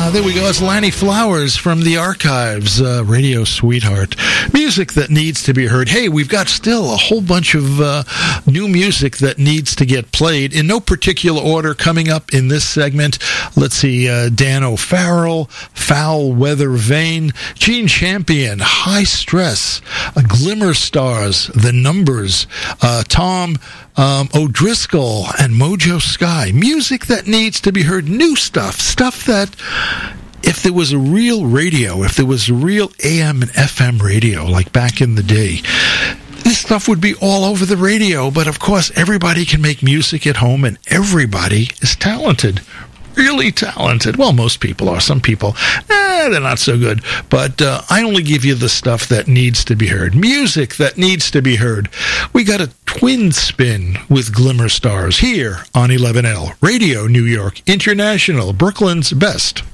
There we go. It's Lanny Flowers from the Archives, Radio Sweetheart. Music that needs to be heard. Hey, we've got still a whole bunch of new music that needs to get played in no particular order coming up in this segment. Let's see, Dan O'Farrell, Foul Weather Vane, Gene Champion, High Stress, Glimmer Stars, The Numbers, Tom O'Driscoll, and Mojo Sky. Music that needs to be heard. New stuff that if there was a real radio, if there was a real AM and FM radio like back in the day, this stuff would be all over the radio. But of course, everybody can make music at home, and everybody is talented. Really talented. Well, most people are. Some people, they're not so good. But I only give you the stuff that needs to be heard. Music that needs to be heard. We got a twin spin with Glimmer Stars here on 11L Radio New York International, Brooklyn's best.